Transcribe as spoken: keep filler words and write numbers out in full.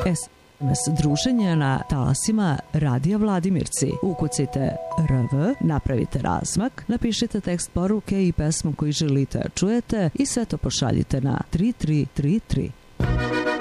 es em es druženje na talasima Radija Vladimirci. Ukucajte R V, napravite razmak, napišite tekst poruke i pesmu koju želite da čujete i sve to pošaljite na tri tri tri tri.